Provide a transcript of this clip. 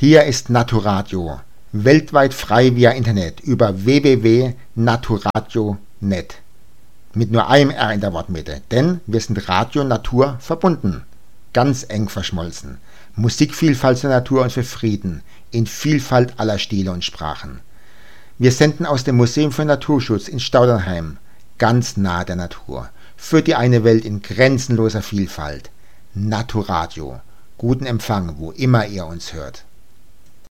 Hier ist Naturadio, weltweit frei via Internet über www.naturadio.net. Mit nur einem R in der Wortmitte, denn wir sind Radio Natur verbunden, ganz eng verschmolzen. Musikvielfalt zur Natur und für Frieden, in Vielfalt aller Stile und Sprachen. Wir senden aus dem Museum für Naturschutz in Staudernheim, ganz nah der Natur, für die eine Welt in grenzenloser Vielfalt. Naturadio. Guten Empfang, wo immer ihr uns hört.